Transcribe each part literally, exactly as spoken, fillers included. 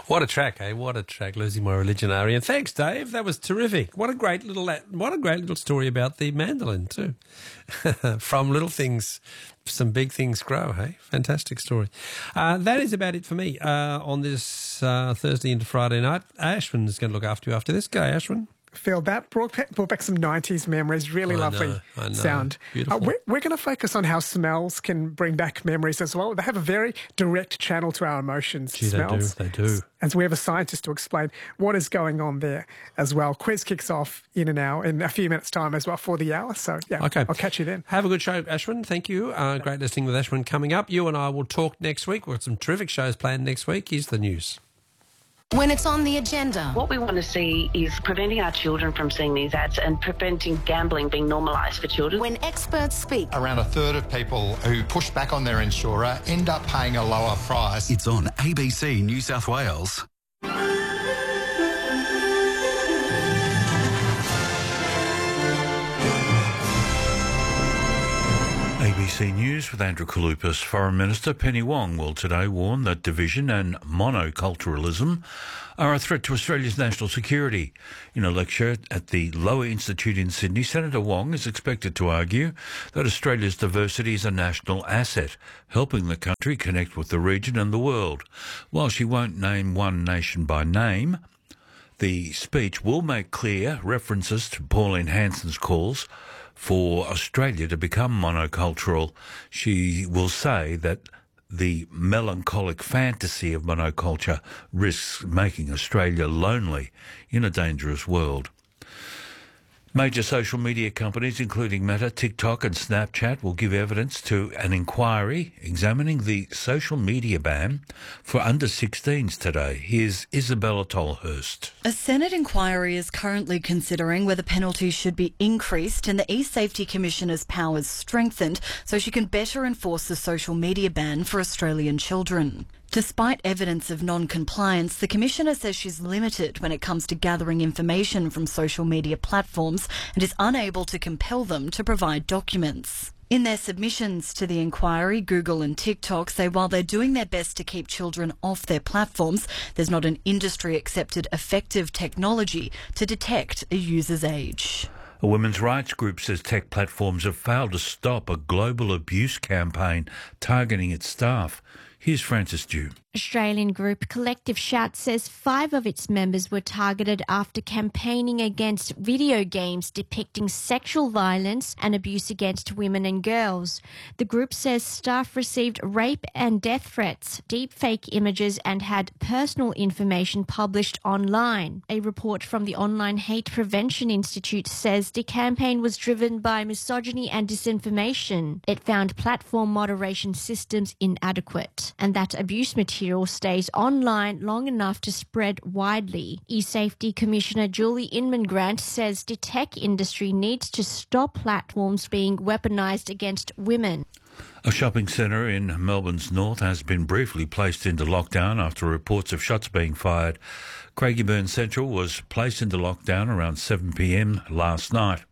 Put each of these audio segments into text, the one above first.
What a track, eh? What a track, Losing My Religion, Ari. And thanks, Dave. That was terrific. What a great little what a great little story about the mandolin too. From little things, some big things grow, hey? Fantastic story. Uh, that is about it for me uh, on this uh, Thursday into Friday night. Ashwin is going to look after you after this. Go, Ashwin. Phil, that brought back, brought back some nineties memories. Really I lovely know, I know. sound. Beautiful. Uh, we're we're going to focus on how smells can bring back memories as well. They have a very direct channel to our emotions. Gee, smells. they do, they do. And so we have a scientist to explain what is going on there as well. Quiz kicks off in an hour, in a few minutes' time as well for the hour. So, yeah, okay. I'll catch you then. Have a good show, Ashwin. Thank you. Uh, great listening with Ashwin coming up. You and I will talk next week. We've got some terrific shows planned next week. Here's the news. When it's on the agenda. What we want to see is preventing our children from seeing these ads and preventing gambling being normalised for children. When experts speak. Around a third of people who push back on their insurer end up paying a lower price. It's on A B C New South Wales. A B C News with Andrew Kalupas. Foreign Minister Penny Wong will today warn that division and monoculturalism are a threat to Australia's national security. In a lecture at the Lowy Institute in Sydney, Senator Wong is expected to argue that Australia's diversity is a national asset, helping the country connect with the region and the world. While she won't name one nation by name, the speech will make clear references to Pauline Hanson's calls for Australia to become monocultural. She will say that the melancholic fantasy of monoculture risks making Australia lonely in a dangerous world. Major social media companies, including Meta, TikTok and Snapchat, will give evidence to an inquiry examining the social media ban for under sixteens today. Here's Isabella Tolhurst. A Senate inquiry is currently considering whether penalties should be increased and the E-Safety Commissioner's powers strengthened so she can better enforce the social media ban for Australian children. Despite evidence of non-compliance, the Commissioner says she's limited when it comes to gathering information from social media platforms and is unable to compel them to provide documents. In their submissions to the inquiry, Google and TikTok say while they're doing their best to keep children off their platforms, there's not an industry-accepted effective technology to detect a user's age. A women's rights group says tech platforms have failed to stop a global abuse campaign targeting its staff. Here's Frances Dew. Australian group Collective Shout says five of its members were targeted after campaigning against video games depicting sexual violence and abuse against women and girls. The group says staff received rape and death threats, deepfake images and had personal information published online. A report from the Online Hate Prevention Institute says the campaign was driven by misogyny and disinformation. It found platform moderation systems inadequate and that abuse material stays online long enough to spread widely. E-Safety Commissioner Julie Inman-Grant says the tech industry needs to stop platforms being weaponised against women. A shopping centre in Melbourne's north has been briefly placed into lockdown after reports of shots being fired. Craigieburn Central was placed into lockdown around seven p m last night.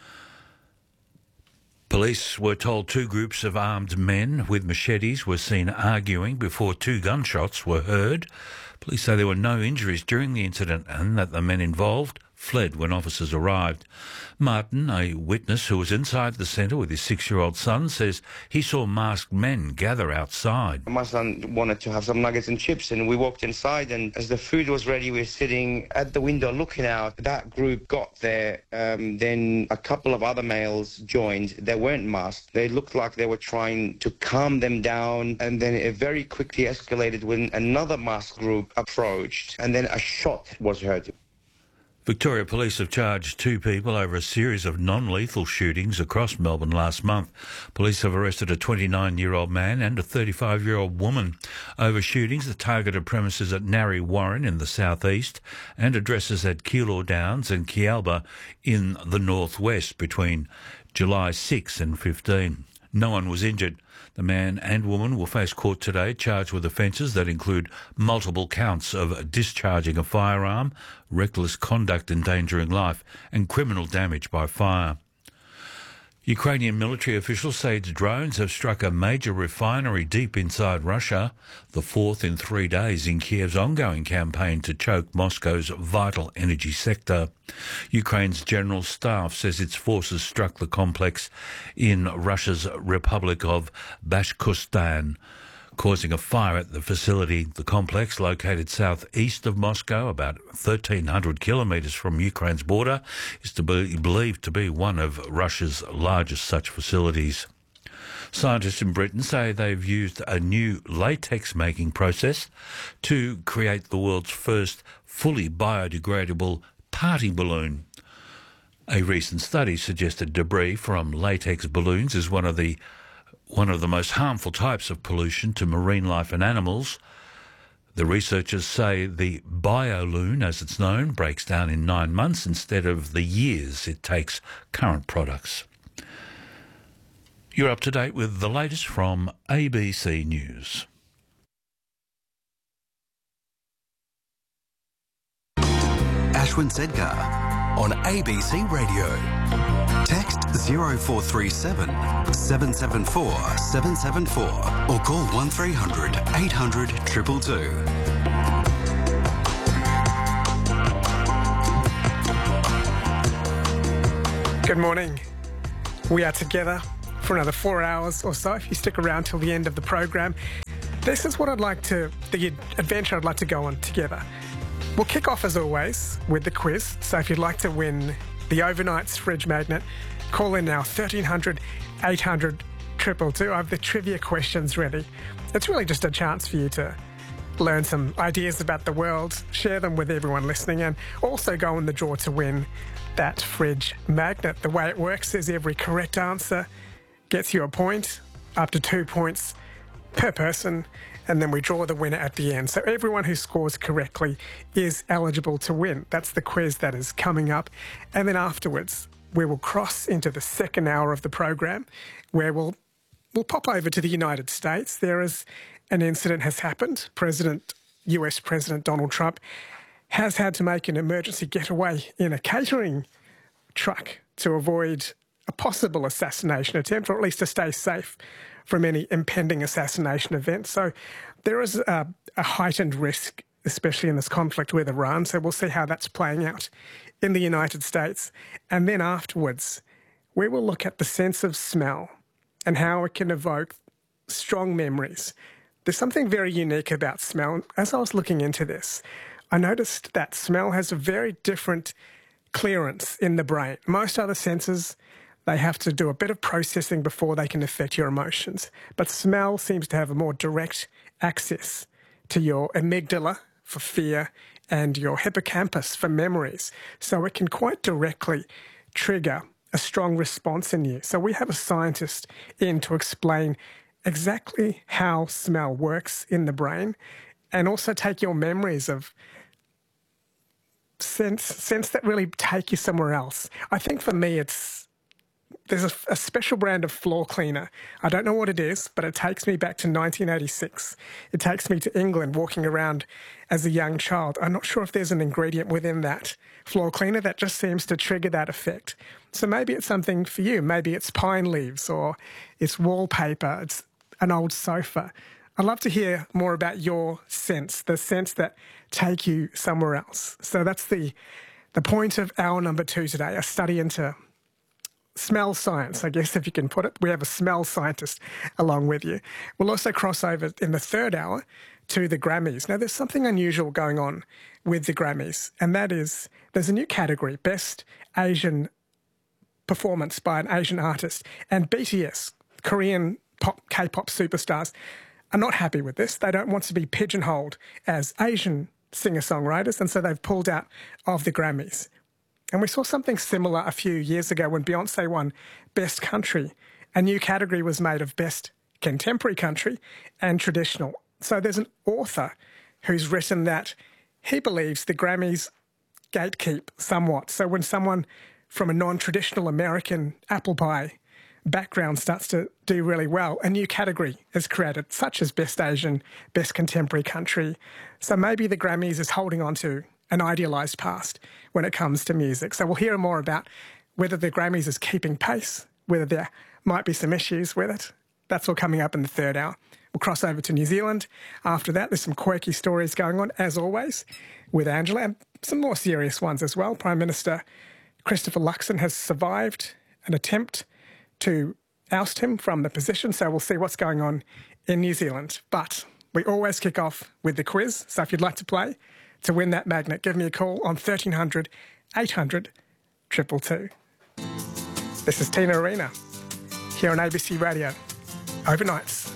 Police were told two groups of armed men with machetes were seen arguing before two gunshots were heard. Police say there were no injuries during the incident and that the men involved fled when officers arrived. Martin, a witness who was inside the centre with his six-year-old son, says he saw masked men gather outside. My son wanted to have some nuggets and chips, and we walked inside, and as the food was ready, we were sitting at the window looking out. That group got there, um, then a couple of other males joined. They weren't masked. They looked like they were trying to calm them down, and then it very quickly escalated when another masked group approached, and then a shot was heard. Victoria Police have charged two people over a series of non-lethal shootings across Melbourne last month. Police have arrested a twenty-nine-year-old man and a thirty-five-year-old woman over shootings that targeted premises at Narre Warren in the southeast and addresses at Keilor Downs and Kealba in the northwest between July sixth and fifteenth. No one was injured. The man and woman will face court today, charged with offences that include multiple counts of discharging a firearm, reckless conduct endangering life, and criminal damage by fire. Ukrainian military officials say its drones have struck a major refinery deep inside Russia, the fourth in three days in Kiev's ongoing campaign to choke Moscow's vital energy sector. Ukraine's General Staff says its forces struck the complex in Russia's Republic of Bashkortostan, causing a fire at the facility. The complex, located southeast of Moscow, about thirteen hundred kilometres from Ukraine's border, is to be believed to be one of Russia's largest such facilities. Scientists in Britain say they've used a new latex-making process to create the world's first fully biodegradable party balloon. A recent study suggested debris from latex balloons is one of the one of the most harmful types of pollution to marine life and animals. The researchers say the biolume, as it's known, breaks down in nine months instead of the years it takes current products. You're up to date with the latest from A B C News. Ashwin Sedgar on A B C Radio. Text zero four three seven, seven seven four, seven seven four or call one three hundred, eight hundred, two two two. Good morning. We are together for another four hours or so, if you stick around till the end of the program. This is what I'd like to, the adventure I'd like to go on together. We'll kick off, as always, with the quiz. So if you'd like to win the Overnight's fridge magnet, call in now, thirteen hundred, eight hundred, two two two. I have the trivia questions ready. It's really just a chance for you to learn some ideas about the world, share them with everyone listening, and also go in the draw to win that fridge magnet. The way it works is every correct answer gets you a point, up to two points per person, and then we draw the winner at the end. So everyone who scores correctly is eligible to win. That's the quiz that is coming up. And then afterwards, we will cross into the second hour of the program, where we'll we'll pop over to the United States. There is an incident has happened. President, U S President Donald Trump has had to make an emergency getaway in a catering truck to avoid a possible assassination attempt, or at least to stay safe from any impending assassination event. So there is a, a heightened risk, especially in this conflict with Iran. So we'll see how that's playing out in the United States. And then afterwards, we will look at the sense of smell and how it can evoke strong memories. There's something very unique about smell. As I was looking into this, I noticed that smell has a very different clearance in the brain. Most other senses, they have to do a bit of processing before they can affect your emotions. But smell seems to have a more direct access to your amygdala for fear and your hippocampus for memories. So it can quite directly trigger a strong response in you. So we have a scientist in to explain exactly how smell works in the brain, and also take your memories of sense, sense that really take you somewhere else. I think for me, it's There's a, a special brand of floor cleaner. I don't know what it is, but it takes me back to nineteen eighty-six. It takes me to England, walking around as a young child. I'm not sure if there's an ingredient within that floor cleaner that just seems to trigger that effect. So maybe it's something for you. Maybe it's pine leaves, or it's wallpaper, it's an old sofa. I'd love to hear more about your sense, the sense that take you somewhere else. So that's the the point of hour number two today, a study into smell science, I guess, if you can put it. We have a smell scientist along with you. We'll also cross over in the third hour to the Grammys. Now, there's something unusual going on with the Grammys, and that is there's a new category, Best Asian Performance by an Asian Artist. And B T S, Korean pop, K-pop superstars, are not happy with this. They don't want to be pigeonholed as Asian singer-songwriters, and so they've pulled out of the Grammys. And we saw something similar a few years ago when Beyoncé won Best Country. A new category was made of Best Contemporary Country and Traditional. So there's an author who's written that he believes the Grammys gatekeep somewhat. So when someone from a non-traditional American apple pie background starts to do really well, a new category is created, such as Best Asian, Best Contemporary Country. So maybe the Grammys is holding on to an idealised past when it comes to music. So we'll hear more about whether the Grammys is keeping pace whether there might be some issues with it. That's all coming up in the third hour. We'll cross over to New Zealand. After that, there's some quirky stories going on, as always, with Angela, and some more serious ones as well. Prime Minister Christopher Luxon has survived an attempt to oust him from the position, so we'll see what's going on in New Zealand. But we always kick off with the quiz, so if you'd like to play to win that magnet, give me a call on thirteen hundred, eight hundred, two two two. This is Tina Arena here on A B C Radio. Overnights.